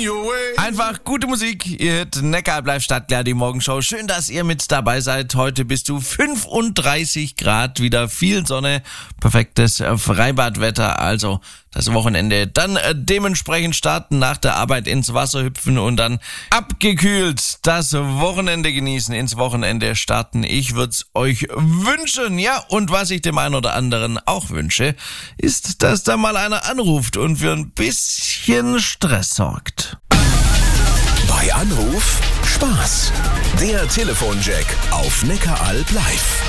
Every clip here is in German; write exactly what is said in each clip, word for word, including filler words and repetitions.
Einfach gute Musik. Ihr hört Neckar bleibt Stadtklar, die Morgenshow. Schön, dass ihr mit dabei seid. Heute bis zu fünfunddreißig Grad, wieder viel Sonne, perfektes Freibadwetter. Also das Wochenende dann dementsprechend starten, nach der Arbeit ins Wasser hüpfen und dann abgekühlt das Wochenende genießen, ins Wochenende starten. Ich würde es euch wünschen. Ja, und was ich dem einen oder anderen auch wünsche, ist, dass da mal einer anruft und für ein bisschen Stress sorgt. Bei Anruf Spaß. Der Telefonjack auf Neckaralb live.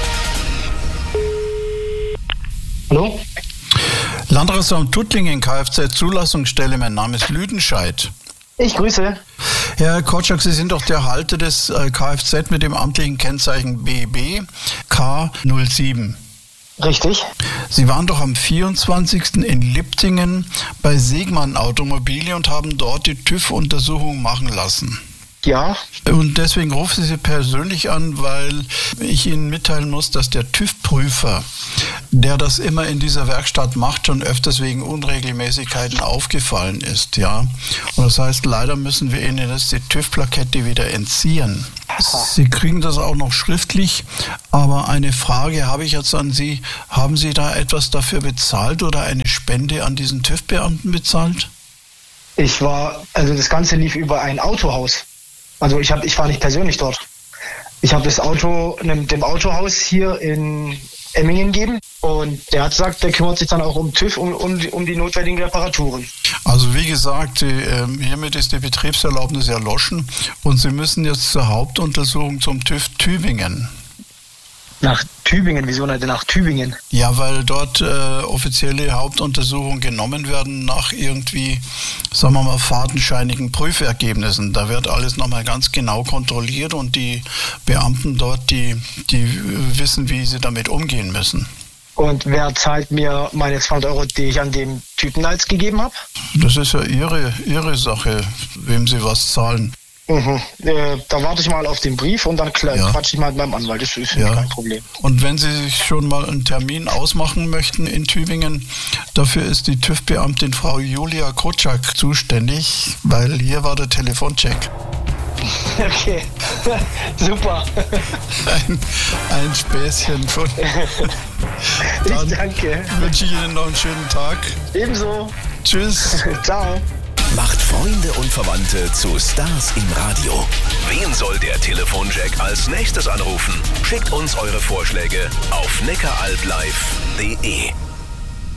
Hallo? Landratsamt Tuttlingen, Kfz-Zulassungsstelle, mein Name ist Lüdenscheid. Ich grüße. Herr Kotschak, Sie sind doch der Halter des äh, Kfz mit dem amtlichen Kennzeichen B B K null sieben. Richtig. Sie waren doch am vierundzwanzigsten in Liptingen bei Segmann Automobile und haben dort die TÜV-Untersuchung machen lassen. Ja. Und deswegen rufe ich Sie persönlich an, weil ich Ihnen mitteilen muss, dass der TÜV-Prüfer, der das immer in dieser Werkstatt macht, schon öfters wegen Unregelmäßigkeiten aufgefallen ist, ja. Und das heißt, leider müssen wir Ihnen jetzt die TÜV-Plakette wieder entziehen. Sie kriegen das auch noch schriftlich, aber eine Frage habe ich jetzt an Sie. Haben Sie da etwas dafür bezahlt oder eine Spende an diesen TÜV-Beamten bezahlt? Ich war, also das Ganze lief über ein Autohaus. Also ich hab, ich war nicht persönlich dort. Ich habe das Auto dem, dem Autohaus hier in Emmingen gegeben und der hat gesagt, der kümmert sich dann auch um TÜV, um, um, um die notwendigen Reparaturen. Also wie gesagt, äh, hiermit ist die Betriebserlaubnis erloschen und Sie müssen jetzt zur Hauptuntersuchung zum TÜV Tübingen. Nach Tübingen? Wieso nicht nach Tübingen? Ja, weil dort äh, offizielle Hauptuntersuchungen genommen werden nach irgendwie, sagen wir mal, fadenscheinigen Prüfergebnissen. Da wird alles nochmal ganz genau kontrolliert und die Beamten dort, die, die wissen, wie sie damit umgehen müssen. Und wer zahlt mir meine zweihundert Euro, die ich an dem Typen als gegeben habe? Das ist ja ihre, ihre Sache, wem Sie was zahlen. Mhm. Äh, da warte ich mal auf den Brief und dann klar, ja. quatsche ich mal mit meinem Anwalt. Das ist ja. kein Problem. Und wenn Sie sich schon mal einen Termin ausmachen möchten in Tübingen, dafür ist die TÜV-Beamtin Frau Julia Kotschak zuständig, weil hier war der Telefoncheck. Okay, super. Ein, ein Späßchen von. Dann ich danke. Wünsche ich Ihnen noch einen schönen Tag. Ebenso. Tschüss. Ciao. Macht Freunde und Verwandte zu Stars im Radio. Wen soll der Telefonjack als nächstes anrufen? Schickt uns eure Vorschläge auf neckaralblive punkt de.